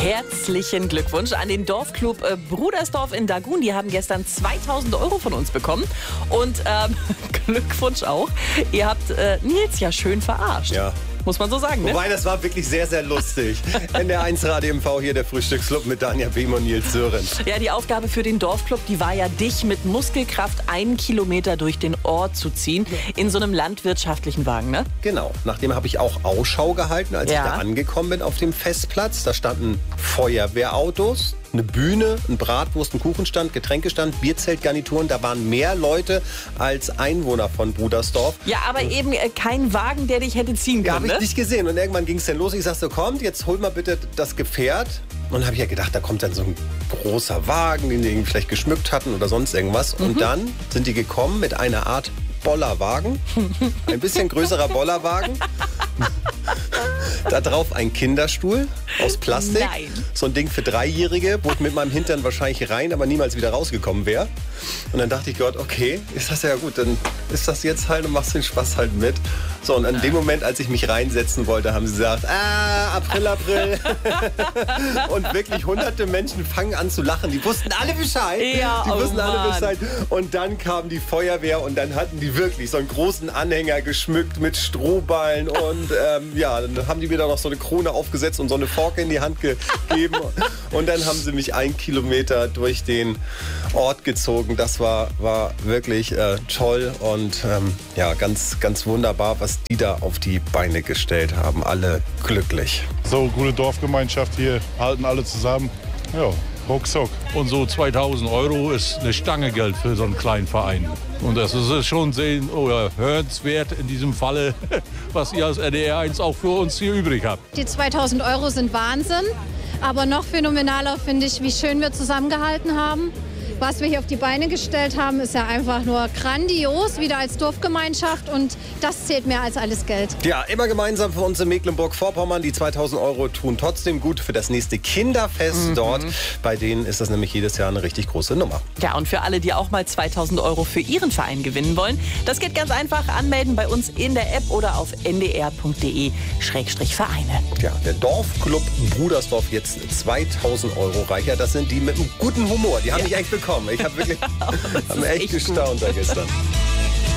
Herzlichen Glückwunsch an den Dorfclub Brudersdorf in Dagun. Die haben gestern 2.000 € von uns bekommen. Und Glückwunsch auch. Ihr habt Nils ja schön verarscht. Ja. Muss man so sagen, ne? Wobei, das war wirklich sehr, sehr lustig. NDR1 Radio MV hier, der Frühstücksclub mit Danja Behm und Nils Sören. Ja, die Aufgabe für den Dorfclub, die war ja, dich mit Muskelkraft 1 Kilometer durch den Ort zu ziehen. In so einem landwirtschaftlichen Wagen, ne? Genau. Nachdem habe ich auch Ausschau gehalten, als ich da angekommen bin auf dem Festplatz. Da standen Feuerwehrautos, eine Bühne, ein Bratwurst-, ein Kuchenstand, Getränkestand, Bierzelt-Garnituren. Da waren mehr Leute als Einwohner von Brudersdorf. Ja, aber eben kein Wagen, der dich hätte ziehen können, Habe ich nicht gesehen. Und irgendwann ging es dann los. Ich sag so, kommt, jetzt holt mal bitte das Gefährt. Und dann habe ich ja gedacht, da kommt dann so ein großer Wagen, den die irgendwie vielleicht geschmückt hatten oder sonst irgendwas. Und dann sind die gekommen mit einer Art Bollerwagen. Ein bisschen größerer Bollerwagen. Da drauf ein Kinderstuhl aus Plastik. Nein. So ein Ding für Dreijährige, wo ich mit meinem Hintern wahrscheinlich rein, aber niemals wieder rausgekommen wäre. Und dann dachte ich, Gott, okay, ist das ja gut, dann ist das jetzt halt und machst den Spaß halt mit. So, und in dem Moment, als ich mich reinsetzen wollte, haben sie gesagt, April, April. Und wirklich hunderte Menschen fangen an zu lachen. Die wussten alle Bescheid. Ja, die wussten alle Mann. Bescheid. Und dann kam die Feuerwehr und dann hatten die wirklich so einen großen Anhänger geschmückt mit Strohballen. Und dann haben die mir da noch so eine Krone aufgesetzt und so eine Forke in die Hand gegeben. Und dann haben sie mich 1 Kilometer durch den Ort gezogen. Das war wirklich toll und ganz, ganz wunderbar, was die da auf die Beine gestellt haben. Alle glücklich. So, gute Dorfgemeinschaft hier, halten alle zusammen. Ja, ruckzuck. Und so 2.000 € ist eine Stange Geld für so einen kleinen Verein. Und das ist schon hörenswert in diesem Falle, was ihr als NDR1 auch für uns hier übrig habt. Die 2.000 € sind Wahnsinn, aber noch phänomenaler finde ich, wie schön wir zusammengehalten haben. Was wir hier auf die Beine gestellt haben, ist ja einfach nur grandios, wieder als Dorfgemeinschaft, und das zählt mehr als alles Geld. Ja, immer gemeinsam für uns in Mecklenburg-Vorpommern. Die 2.000 € tun trotzdem gut für das nächste Kinderfest dort. Bei denen ist das nämlich jedes Jahr eine richtig große Nummer. Ja, und für alle, die auch mal 2.000 € für ihren Verein gewinnen wollen, das geht ganz einfach. Anmelden bei uns in der App oder auf ndr.de/Vereine. Ja, der Dorfclub Brudersdorf jetzt 2.000 € reicher. Das sind die mit einem guten Humor. Die haben mich echt bekommen. Ich habe wirklich echt gestaunt da gestern.